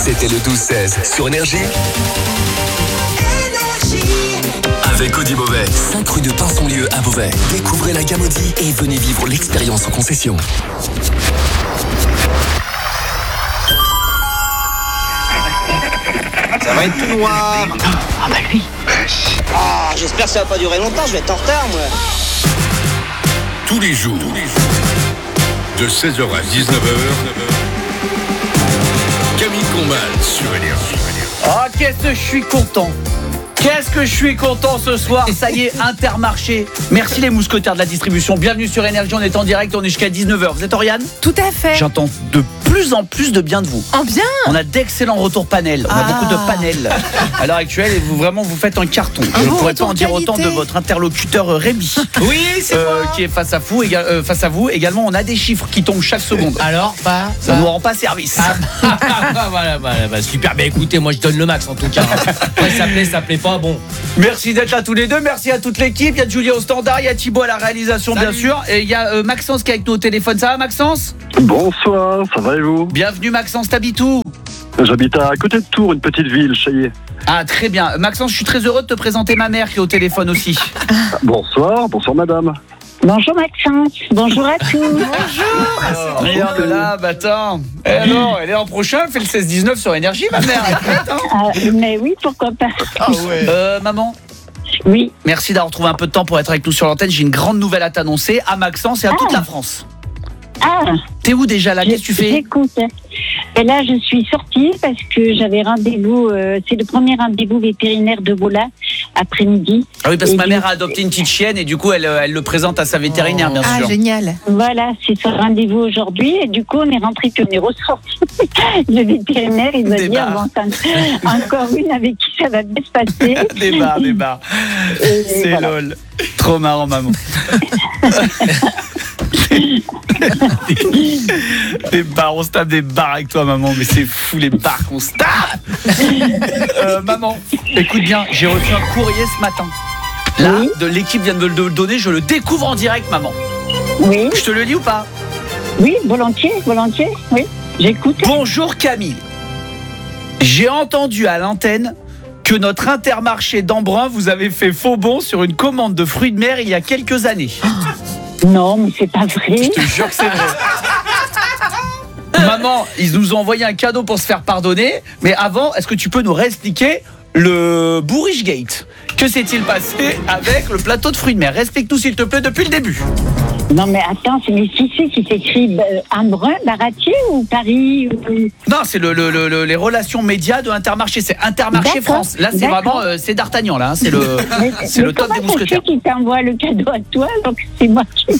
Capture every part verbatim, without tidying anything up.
C'était le douze seize sur Énergie. Avec Audi Beauvais, cinq rue de Pinsonlieu à Beauvais. Découvrez la gamme Audi et venez vivre l'expérience en concession. Ça va être tout noir. Ah bah lui. Ah, j'espère que ça va pas durer longtemps, je vais être en retard, moi. Tous les jours, de seize heures à dix-neuf heures, Camille Combal sur Énergie. Ah, qu'est-ce que je suis content. Qu'est-ce que je suis content ce soir. Et ça y est, Intermarché. Merci les mousquetaires de la distribution. Bienvenue sur Énergie, on est en direct, on est jusqu'à dix-neuf heures. Vous êtes Oriane ? Tout à fait. J'entends de plus en plus de bien de vous. En bien. On a d'excellents retours panel. On a Ah. beaucoup de panels à l'heure actuelle et vous vraiment vous faites un carton. Un Je ne bon pourrais pas retour en dire qualité. autant de votre interlocuteur euh, Rémi. Oui, c'est euh, moi. qui est face à vous, éga- euh, face à vous. Également, on a des chiffres qui tombent chaque seconde. Alors, pas Ça ne nous rend pas service. Ah, voilà, voilà, bah, super. Bah écoutez, moi je donne le max en tout cas. Après, ça plaît, ça plaît pas, bon. Merci d'être là tous les deux, merci à toute l'équipe. Il y a Julien au standard, il y a Thibaut à la réalisation. Salut. Bien sûr. Et il y a euh, Maxence qui est avec nous au téléphone. Ça va Maxence ? Bonsoir, ça va et vous? Bienvenue Maxence, t'habites où ? J'habite à côté de Tours, une petite ville, Chaillé. Ah très bien. Maxence, je suis très heureux de te présenter ma mère qui est au téléphone aussi. Bonsoir, bonsoir madame. Bonjour Maxence, bonjour à tous. Alors, regarde là, bah attends. Eh alors, elle est en prochain, elle fait le seize dix-neuf sur Énergie ma mère. Elle est prête, hein ? Ah, mais oui, pourquoi pas. Euh, maman, Oui, merci d'avoir trouvé un peu de temps pour être avec nous sur l'antenne. J'ai une grande nouvelle à t'annoncer à Maxence et à toute la France. ah, T'es où déjà là ? Qu'est-ce que tu fais ? j'écoute. Et là, je suis sortie parce que j'avais rendez-vous, euh, c'est le premier rendez-vous vétérinaire de Bola, après-midi. Ah oui, parce que Et ma du- mère a adopté une petite chienne et du coup, elle, euh, elle le présente à sa vétérinaire, bien Ah, sûr. génial. Voilà, c'est ce rendez-vous aujourd'hui. Et du coup, on est rentré que on est ressorti. Le vétérinaire, il doit Débat. dire, bon, t'en- encore une avec qui ça va bien se passer. Débat, débat. Et C'est voilà. lol. Trop marrant, maman. Des barres, on se tape des barres avec toi, maman, mais c'est fou les barres qu'on se tape. Euh, maman, écoute bien, j'ai reçu un courrier ce matin. Là, Oui. de l'équipe vient de me le donner, je le découvre en direct, maman. Oui, Je te le lis ou pas ? oui, volontiers, volontiers, oui, j'écoute. Bonjour Camille. J'ai entendu à l'antenne que notre Intermarché d'Embrun vous avait fait faux bond sur une commande de fruits de mer il y a quelques années. Non, mais c'est pas vrai. Je te jure que c'est vrai. Maman, ils nous ont envoyé un cadeau pour se faire pardonner. Mais avant, est-ce que tu peux nous réexpliquer le Bourriche Gate ? Que s'est-il passé avec le plateau de fruits de mer ? Explique-nous s'il te plaît depuis le début. Non, mais attends, c'est les Cissé qui s'écrit euh, Embrun, Baratier ou Paris ou... Non, c'est le, le- le- le- les relations médias de Intermarché. C'est Intermarché D'accord, France. Là, c'est d'accord. vraiment euh, c'est D'Artagnan là. hein. C'est le Mais, c'est mais le top comment des ça se mousquetaires. fait qu'il t'envoie le cadeau à toi, donc c'est moi qui...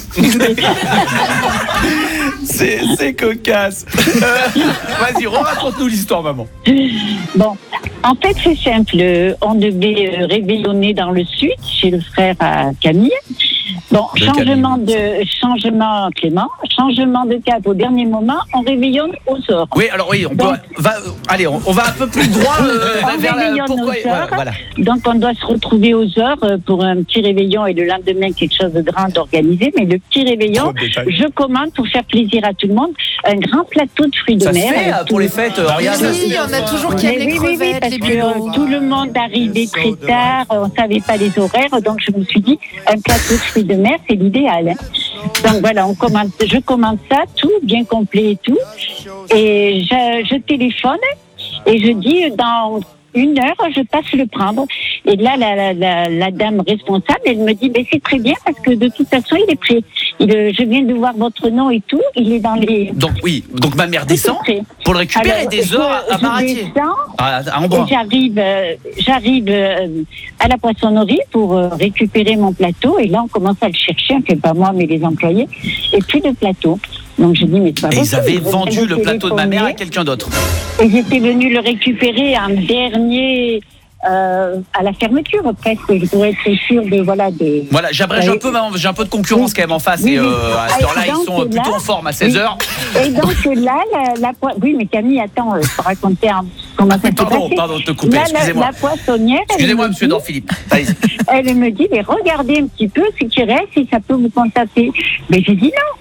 C'est c'est cocasse. Euh, Vas-y, raconte-nous l'histoire, maman. Bon, en fait, c'est simple. On devait euh, réveillonner dans le sud, chez le frère à Camille. Bon, De changement de changement Clément, changement de cap au dernier moment, on réveillonne aux heures. Oui, alors oui, on peut. Donc- Va, allez, on, on va un peu plus droit euh, On vers la. réveillonne Pourquoi aux voilà, heures. voilà. Donc on doit se retrouver aux heures euh, pour un petit réveillon et le lendemain quelque chose de grand d'organisé. Mais le petit réveillon, je commande pour faire plaisir à tout le monde un grand plateau de fruits de Ça se mer. fait avec euh, tout pour le- les fêtes, euh, Oriane. Oui, on a toujours qui aime Mais les oui, oui, oui, crevettes, parce les que bulots. euh, tout le monde arrivait très tard, on savait pas les horaires, donc je me suis dit, un plateau de fruits de mer, c'est l'idéal. hein. Donc voilà, on commande, je commande ça, tout, bien complet et tout, et je, je téléphone, et je dis, dans une heure, je passe le prendre. Et là, la, la, la, la dame responsable, elle me dit, ben, c'est très bien, parce que de toute façon, il est prêt. Il, euh, je viens de voir votre nom et tout, il est dans les... Donc oui, donc ma mère descend Tout est prêt. pour le récupérer Alors, des je- heures à, à je Baratier. descends, À, à et Embrun. j'arrive, euh, j'arrive euh, à la poissonnerie pour euh, récupérer mon plateau. Et là, on commence à le chercher, enfin pas moi, mais les employés. Et plus de plateau. Donc je dis, mais c'est pas Et ils possible, avaient je vais vendu le plateau de ma mère à téléphoner. quelqu'un d'autre. Et j'étais venue le récupérer en dernier euh, à la fermeture, presque. Je pourrais être sûre de voilà de. Voilà, j'abrège Oui. un peu, maman, j'ai un peu de concurrence quand même en face. Oui, Et oui. euh, à cette heure-là, Et ils donc, sont euh, plutôt là- en forme à seize heures. Et donc là, la, la po- oui, mais Camille, attends, euh, je peux raconter un- comment ça s'est Pardon, passé. pardon de te couper, Là, la, excusez-moi. la poissonnière. elle Excusez-moi, me monsieur dit- Dorphilippe. Allez-y. Elle me dit, mais regardez un petit peu ce qui reste, si ça peut vous contacter. Mais j'ai dit non,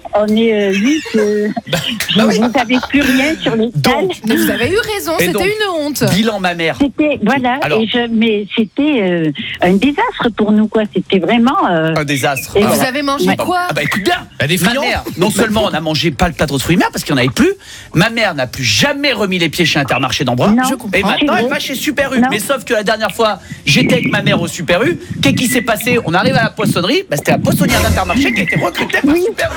on est euh, huit. Euh, Bah vous oui. n'avez plus rien sur les salles. Donc, Mais vous avez eu raison, Et c'était donc, une honte. bilan ma mère. C'était voilà, Alors. et je, mais c'était euh, un désastre pour nous quoi. C'était vraiment. euh, Un désastre. Et Et Ah, vous voilà. avez mangé Ouais. quoi? Ah bah écoute bien, Bah, des ma friands. mère, non seulement on a mangé pas le plateau de fruits de mer parce qu'il n'y en avait plus, ma mère n'a plus jamais remis les pieds chez Intermarché d'Embrun. Non, Je Et comprends. maintenant c'est elle vrai. va chez Super U. Non. Mais sauf que la dernière fois, j'étais avec ma mère au Super U. Qu'est-ce qui s'est passé? On arrive à la poissonnerie, bah, c'était la poissonnière d'Intermarché qui a été recrutée par Oui. Super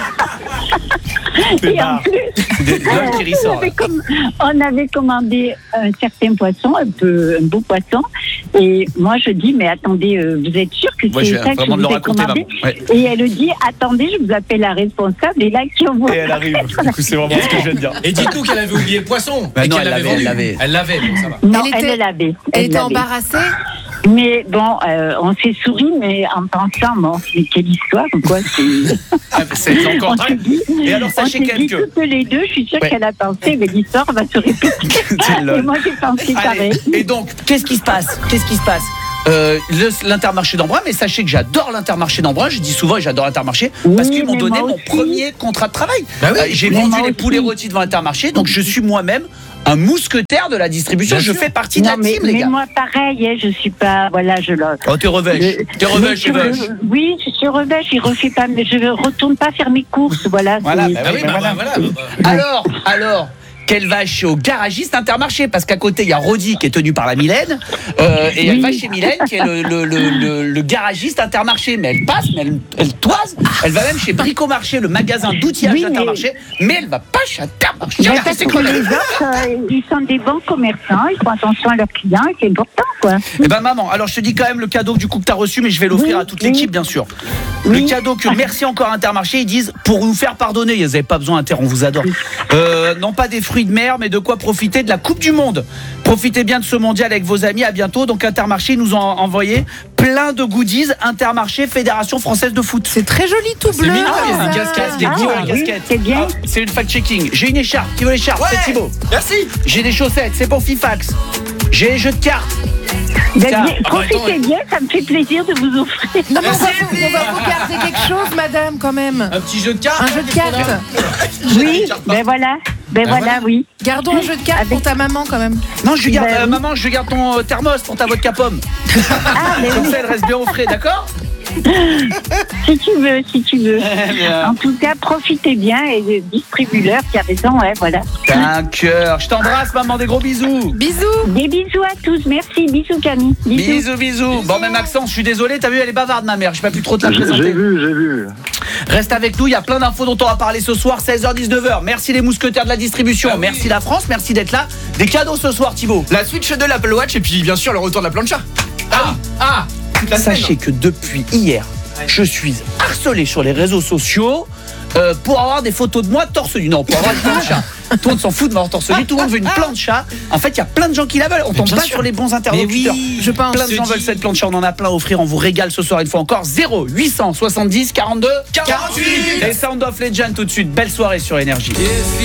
U. Et en plus, C'est des- de là alors, qui ressort, on, avait là. comm- on avait commandé un certain poisson, un peu un beau poisson. Et moi je dis mais attendez, euh, vous êtes sûr que Moi, c'est je ça viens que vraiment de vous le avez raconter, commandé? maman. Ouais. Et elle dit attendez, je vous appelle la responsable. Et là qui envoie. Et elle arrive. Du coup, c'est vraiment ce que je viens de dire. Et dites-nous qu'elle avait oublié le poisson. Bah et non, qu'elle elle l'avait l'avait, vendu. elle l'avait. Elle l'avait, donc ça va. Non, Elle elle, était- l'avait. Elle Elle était l'avait. embarrassée. Mais bon, euh, on s'est souri, mais en pensant, bon, c'est quelle histoire, quoi. C'est... Ah, mais c'est encore on très. s'est dit, Et alors, on sachez s'est quand dit même que. toutes les deux, je suis sûre Ouais. qu'elle a pensé, mais l'histoire va se répéter. C'est lol. Et moi, j'ai pensé Allez, pareil. et donc, qu'est-ce qui se passe? Qu'est-ce qui se passe? Euh, le- L'Intermarché d'Embrun, mais sachez que j'adore l'Intermarché d'Embrun. Je dis souvent, et j'adore l'Intermarché parce Oui, qu'ils m'ont mais donné moi mon aussi. premier contrat de travail. Bah oui. Euh, J'ai Mais vendu moi les aussi. poulets rôtis devant l'Intermarché, donc je suis moi-même un mousquetaire de la distribution. Bien je sûr. fais partie de Non, la mais, team, les mais gars. moi, pareil, hein, je suis pas, voilà, je le. Oh, t'es revêche, le- t'es mais revêche, sur le- revêche. Oui, je suis revêche, je refais pas, mais je retourne pas faire mes courses, voilà. Voilà, c'est- bah Ah oui, oui, bah, voilà. bah, voilà. bah, bah. Alors, alors. Qu'elle va chez au garagiste Intermarché parce qu'à côté il y a Rodi qui est tenu par la Mylène euh, et elle Oui. va chez Mylène qui est le, le, le, le, le garagiste Intermarché, mais elle passe, mais elle, elle toise, elle va même chez Bricomarché, le magasin d'outillage Oui, mais- d'Intermarché, mais elle va pas chez Intermarché. Mais Regarde, parce c'est que quoi, les autres, euh, ils sont des bons commerçants, ils font attention à leurs clients, et c'est important, quoi. Eh ben maman, alors je te dis quand même le cadeau du coup que t'as reçu, mais je vais l'offrir Oui, à toute oui. l'équipe bien sûr. Oui. Le cadeau que merci encore Intermarché, ils disent pour nous faire pardonner, ils n'avaient pas besoin Inter, on vous adore. Euh, non pas des fruits de mer, mais de quoi profiter de la Coupe du Monde. Profitez bien de ce mondial avec vos amis, à bientôt. Donc Intermarché nous ont envoyé plein de goodies. Intermarché, Fédération Française de Foot. C'est très joli tout bleu. mignon, il y a ça. une casquette qui est Ah, Qui veut la oui, casquette c'est bien. Ah, c'est une fact-checking. J'ai une écharpe. Qui veut l'écharpe? C'est Thibaut. Merci. J'ai des chaussettes. C'est pour Fifax. J'ai les jeux de cartes. Ben, Tiens, bien, profitez attends, bien, ça me fait plaisir de vous offrir. Non, mais on va, Merci. vous, on va vous garder quelque chose, madame, quand même. Un petit jeu de cartes. Un jeu de cartes. Oui, ben voilà, ben voilà, voilà. oui. Gardons un jeu de cartes pour ta maman, quand même. Non, je lui garde, Ben euh, oui. maman, je lui garde ton euh, thermos pour ta vodka pomme. Ah, mais Comme oui, ça, elle reste bien au frais, d'accord? si tu veux, si tu veux. bien. En tout cas, profitez bien et le distributeur qui a raison, ouais, voilà. T'as un cœur. Je t'embrasse, maman, des gros bisous. Bisous. Des bisous à tous, merci, bisous Camille. Bisous. Bisous, bisous. Bon, même Maxence, je suis désolé, t'as vu, elle est bavarde, ma mère. J'ai pas pu trop te la J'ai j'ai présenter. vu, j'ai vu. Reste avec nous, il y a plein d'infos dont on va parler ce soir, seize heures dix-neuf heures. Merci les mousquetaires de la distribution, Ah oui. merci la France, merci d'être là. Des cadeaux ce soir, Thibaut. La Switch de l'Apple Watch et puis bien sûr le retour de la plancha. Ah, ah. Toute la semaine. Sachez que depuis hier, je suis harcelé sur les réseaux sociaux euh, pour avoir des photos de moi torse nu. Non, pour avoir une plancha. Tout le monde s'en fout de m'avoir torse nu, tout le monde veut une plancha. En fait, il y a plein de gens qui la veulent. On tombe bien pas sûr. sur les bons Mais interlocuteurs. oui, Je pense. Plein de gens Se veulent dit- cette plancha, on en a plein à offrir, on vous régale ce soir une fois encore. Zéro huit cent soixante-dix quarante-deux quarante-huit. Et Sound of Legend tout de suite, belle soirée sur Énergie.